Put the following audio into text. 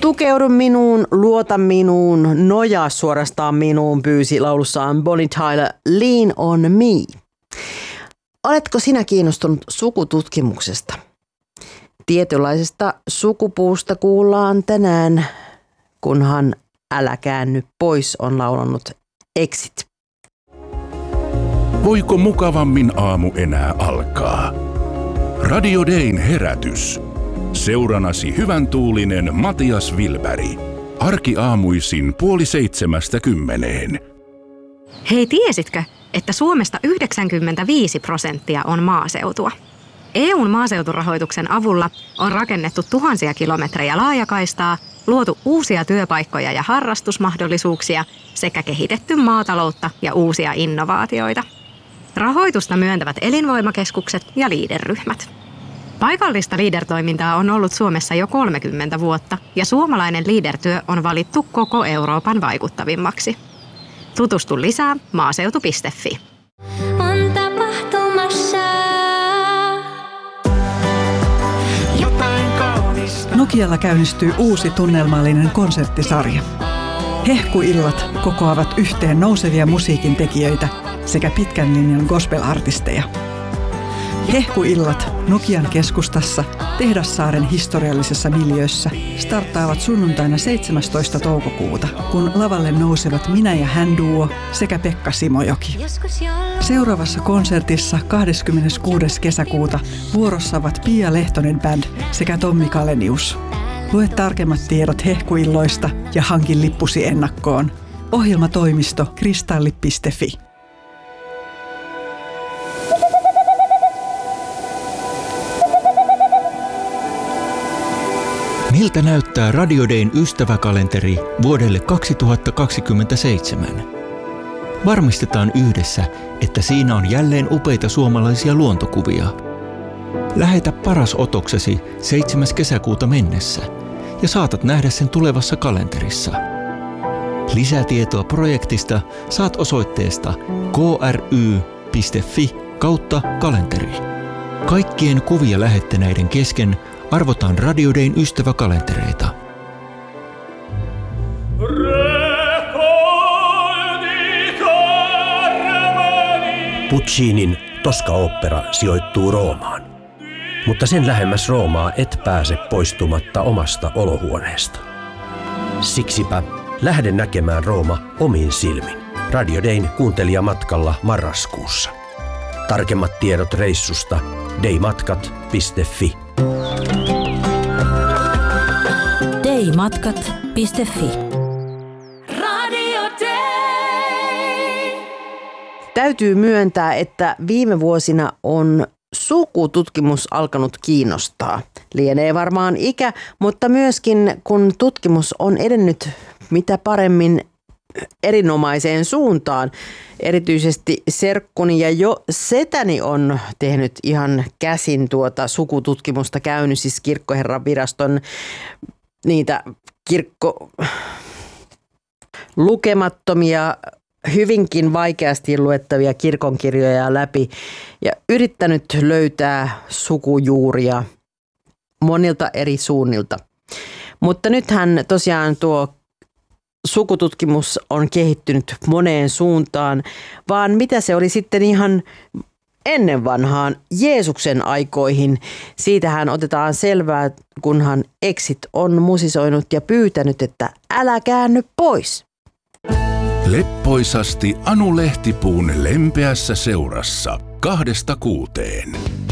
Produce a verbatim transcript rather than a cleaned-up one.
Tukeudu minuun, luota minuun, nojaa suorastaan minuun, pyysi laulussaan Bonnie Tyler Lean on Me. Oletko sinä kiinnostunut sukututkimuksesta? Tietynlaisesta sukupuusta kuullaan tänään, kunhan Älä käänny pois on laulanut Exit. Voiko mukavammin aamu enää alkaa? Radio Dayn herätys. Seuranasi hyvän tuulinen Matias Wilberg. Arkiaamuisin puoli seitsemästä kymmeneen. Hei, tiesitkö, että Suomesta yhdeksänkymmentäviisi prosenttia on maaseutua? E U:n maaseuturahoituksen avulla on rakennettu tuhansia kilometrejä laajakaistaa, luotu uusia työpaikkoja ja harrastusmahdollisuuksia sekä kehitetty maataloutta ja uusia innovaatioita. Rahoitusta myöntävät elinvoimakeskukset ja liiderryhmät. Paikallista liidertoimintaa on ollut Suomessa jo kolmekymmentä vuotta ja suomalainen liidertyö on valittu koko Euroopan vaikuttavimmaksi. Tutustu lisää maaseutu piste fi. On tapahtumassa jotain kaunista. Nokialla käynnistyy uusi tunnelmallinen konserttisarja. Hehkuillat kokoavat yhteen nousevia musiikin tekijöitä sekä pitkän linjan gospel-artisteja. Hehkuillat Nokian keskustassa Tehdassaaren historiallisessa miljöössä starttaavat sunnuntaina seitsemästoista toukokuuta, kun lavalle nousevat Minä ja hän duo sekä Pekka Simojoki. Seuraavassa konsertissa kahdeskymmeneskuudes kesäkuuta vuorossa ovat Pia Lehtonen Band sekä Tommi Kalenius. Lue tarkemmat tiedot hehkuilloista ja hankin lippusi ennakkoon. Ohjelmatoimisto kristalli piste fi. Miltä näyttää Radio Dayn ystäväkalenteri vuodelle kaksituhattakaksikymmentäseitsemän? Varmistetaan yhdessä, että siinä on jälleen upeita suomalaisia luontokuvia. Lähetä paras otoksesi seitsemäs kesäkuuta mennessä ja saatat nähdä sen tulevassa kalenterissa. Lisätietoa projektista saat osoitteesta kry piste fi kautta kalenteri. Kaikkien kuvia lähettäneiden kesken arvotaan Radio Dayn ystäväkalentereita. Puccinin Tosca-ooppera sijoittuu Roomaan. Mutta sen lähemmäs Roomaa et pääse poistumatta omasta olohuoneesta. Siksipä lähde näkemään Rooma omin silmin. Radio Dayn kuuntelijamatkalla marraskuussa. Tarkemmat tiedot reissusta daymatkat piste fi. daymatkat piste fi. Radio Day. Täytyy myöntää, että viime vuosina on sukututkimus alkanut kiinnostaa. Lienee varmaan ikä, mutta myöskin kun tutkimus on edennyt mitä paremmin erinomaiseen suuntaan. Erityisesti serkkuni ja jo setäni on tehnyt ihan käsin tuota sukututkimusta, käynyt siis kirkkoherran viraston niitä kirkko lukemattomia, hyvinkin vaikeasti luettavia kirkonkirjoja läpi ja yrittänyt löytää sukujuuria monilta eri suunnilta. Mutta nythän tosiaan tuo sukututkimus on kehittynyt moneen suuntaan, vaan mitä se oli sitten ihan ennen vanhaan Jeesuksen aikoihin. Siitähän otetaan selvää, kunhan Exit on musisoinut ja pyytänyt, että älä käänny pois. Leppoisasti Anu Lehtipuun lempeässä seurassa kahdesta kuuteen.